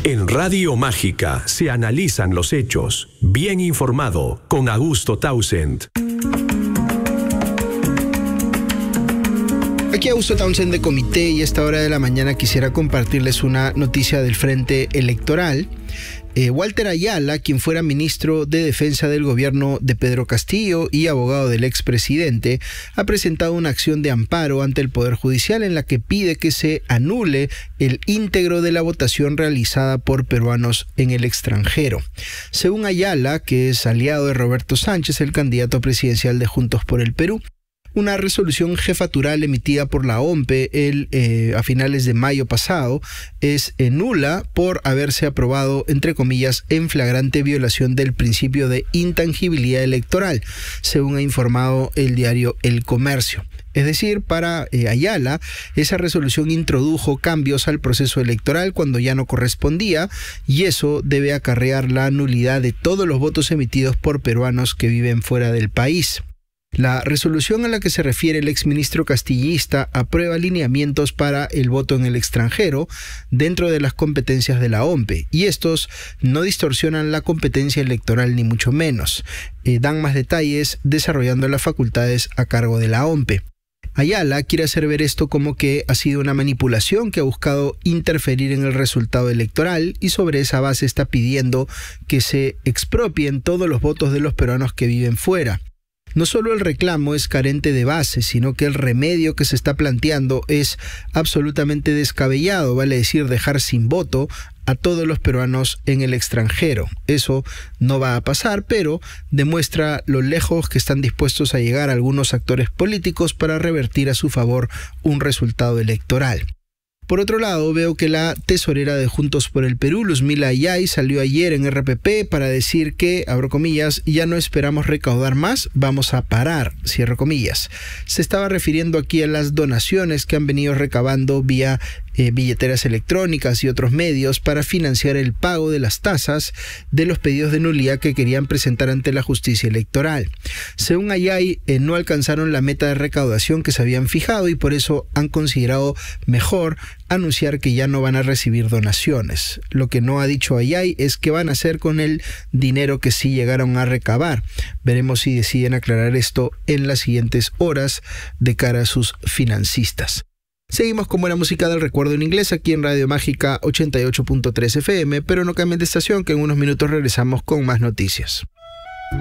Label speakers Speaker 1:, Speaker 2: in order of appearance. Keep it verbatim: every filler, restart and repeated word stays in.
Speaker 1: En Radio Mágica se analizan los hechos. Bien informado con Augusto Townsend.
Speaker 2: Aquí Augusto Townsend de Comité, y a esta hora de la mañana quisiera compartirles una noticia del Frente Electoral. Eh, Walter Ayala, quien fuera ministro de Defensa del gobierno de Pedro Castillo y abogado del expresidente, ha presentado una acción de amparo ante el Poder Judicial en la que pide que se anule el íntegro de la votación realizada por peruanos en el extranjero. Según Ayala, que es aliado de Roberto Sánchez, el candidato presidencial de Juntos por el Perú, una resolución jefatural emitida por la O M P E el, eh, a finales de mayo pasado es eh, nula por haberse aprobado, entre comillas, en flagrante violación del principio de intangibilidad electoral, según ha informado el diario El Comercio. Es decir, para eh, Ayala, esa resolución introdujo cambios al proceso electoral cuando ya no correspondía, y eso debe acarrear la nulidad de todos los votos emitidos por peruanos que viven fuera del país. La resolución a la que se refiere el exministro castillista aprueba lineamientos para el voto en el extranjero dentro de las competencias de la O M P E, y estos no distorsionan la competencia electoral ni mucho menos. Eh, dan más detalles desarrollando las facultades a cargo de la O M P E. Ayala quiere hacer ver esto como que ha sido una manipulación que ha buscado interferir en el resultado electoral, y sobre esa base está pidiendo que se expropien todos los votos de los peruanos que viven fuera. No solo el reclamo es carente de base, sino que el remedio que se está planteando es absolutamente descabellado, vale decir, dejar sin voto a todos los peruanos en el extranjero. Eso no va a pasar, pero demuestra lo lejos que están dispuestos a llegar algunos actores políticos para revertir a su favor un resultado electoral. Por otro lado, veo que la tesorera de Juntos por el Perú, Luzmila Ayay, salió ayer en R P P para decir que, abro comillas, ya no esperamos recaudar más, vamos a parar, cierro comillas. Se estaba refiriendo aquí a las donaciones que han venido recabando vía eh, billeteras electrónicas y otros medios para financiar el pago de las tasas de los pedidos de nulidad que querían presentar ante la justicia electoral. Según Ayay, eh, no alcanzaron la meta de recaudación que se habían fijado, y por eso han considerado mejor anunciar que ya no van a recibir donaciones. Lo que no ha dicho Ayay es qué van a hacer con el dinero que sí llegaron a recabar. Veremos si deciden aclarar esto en las siguientes horas de cara a sus financistas. Seguimos con buena música del recuerdo en inglés aquí en Radio Mágica ochenta y ocho punto tres F M, pero no cambien de estación, que en unos minutos regresamos con más noticias.